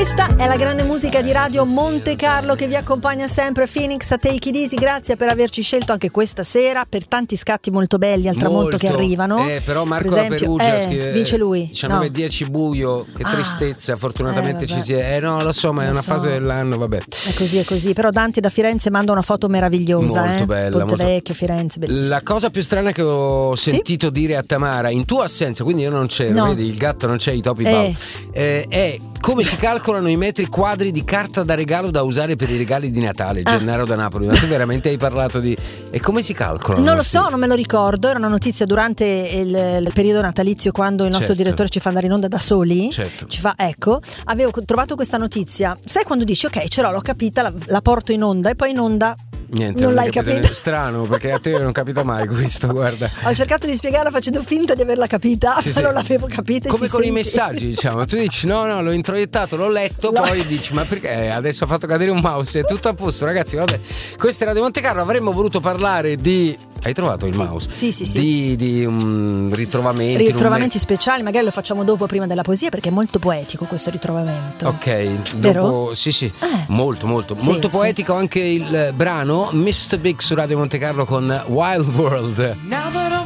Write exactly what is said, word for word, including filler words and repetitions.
Questa è la grande musica di Radio Monte Carlo che vi accompagna sempre. Phoenix a Take It Easy, grazie per averci scelto anche questa sera per tanti scatti molto belli al tramonto molto. che arrivano. Eh, però Marco per esempio, La Perugia eh, scrive, vince lui. diciannove e No. dieci buio, che Ah. tristezza, fortunatamente Eh, ci vabbè. si è. Eh no, lo so, ma è Lo una so. fase dell'anno, vabbè. È così, è così. Però Dante da Firenze manda una foto meravigliosa. Molto eh? bella, Ponte molto- Vecchio, Firenze, bellissimo. La cosa più strana che ho Sì? sentito dire a Tamara in tua assenza, quindi io non c'ero, No. vedi, il gatto non c'è, i topi Eh. bau, eh, è come si calcolano i metri quadri di carta da regalo da usare per i regali di Natale. Ah. Gennaro da Napoli, ma tu veramente hai parlato di... E come si calcolano? Non lo Sì. so, non me lo ricordo. Era una notizia durante il, il periodo natalizio, quando il nostro Certo. direttore ci fa andare in onda da soli. Certo. Ci fa, ecco, avevo trovato questa notizia. Sai quando dici ok, ce l'ho, l'ho capita, la, la porto in onda e poi in onda Niente, non hai l'hai capito. capita. Strano, perché a te non capita mai questo, guarda. Ho cercato di spiegarla facendo finta di averla capita, Sì, ma sì. non l'avevo capita. e Come si con i sente. messaggi, diciamo, tu dici no no l'ho introiettato, l'ho letto, No. poi dici ma perché adesso ho fatto cadere un mouse, è tutto a posto ragazzi, vabbè. Questa era di Monte Carlo, avremmo voluto parlare di... Hai trovato il mouse? Sì, sì, sì. Di, di um, ritrovamenti. Ritrovamenti speciali, magari lo facciamo dopo, prima della poesia, perché è molto poetico questo ritrovamento. Ok, Vero? dopo sì sì, Eh. molto molto Sì, molto sì. poetico anche il brano mister Big su Radio Monte Carlo con Wild World.